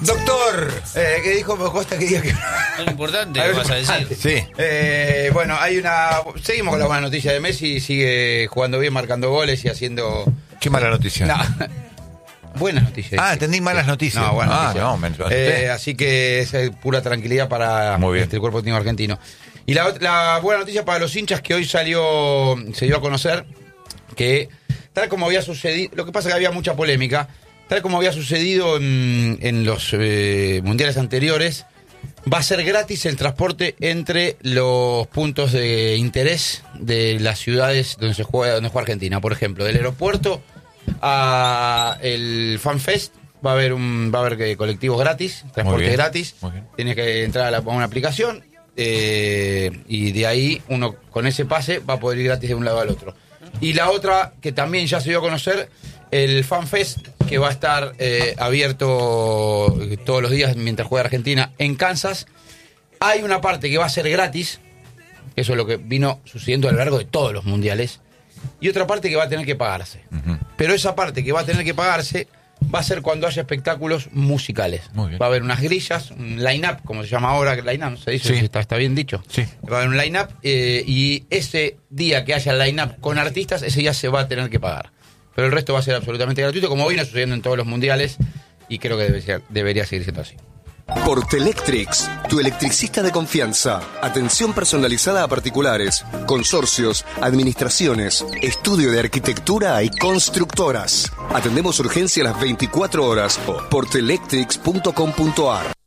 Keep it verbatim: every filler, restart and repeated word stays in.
Doctor, eh, ¿qué dijo Costa que diga que Es importante, Algo vas a importante. decir. Sí. Eh, bueno, hay una. Seguimos con la buena noticia de Messi. Sigue jugando bien, marcando goles y haciendo. Qué mala noticia. No. Buenas noticias. Ah, entendí malas noticias. No, buenas ah, noticias. no, me eh, Así que es eh, pura tranquilidad para Muy bien. este, el cuerpo técnico argentino. Y la, la buena noticia para los hinchas que hoy salió, se dio a conocer que tal como había sucedido, lo que pasa es que había mucha polémica, tal como había sucedido en, en los eh, mundiales anteriores, va a ser gratis el transporte entre los puntos de interés de las ciudades donde se juega, donde juega Argentina. Por ejemplo, del aeropuerto a el FanFest va a haber un, va a haber eh, colectivos gratis, transporte bien, gratis. Tienes que entrar a, la, a una aplicación eh, y de ahí uno con ese pase va a poder ir gratis de un lado al otro. Y la otra que también ya se dio a conocer, el FanFest, que va a estar eh, abierto todos los días mientras juega Argentina en Kansas. Hay una parte que va a ser gratis, eso es lo que vino sucediendo a lo largo de todos los mundiales, y otra parte que va a tener que pagarse. Uh-huh. Pero esa parte que va a tener que pagarse va a ser cuando haya espectáculos musicales. Va a haber unas grillas, un line-up, como se llama ahora, line-up, ¿se dice? Sí. ¿Está, está bien dicho? Sí. Va a haber un line-up eh, y ese día que haya line-up con artistas, ese día se va a tener que pagar. Pero el resto va a ser absolutamente gratuito, como viene sucediendo en todos los mundiales, y creo que debe ser, debería seguir siendo así. Portelectrics, tu electricista de confianza. Atención personalizada a particulares, consorcios, administraciones, estudio de arquitectura y constructoras. Atendemos urgencia a las veinticuatro horas. portelectrics punto com punto ar.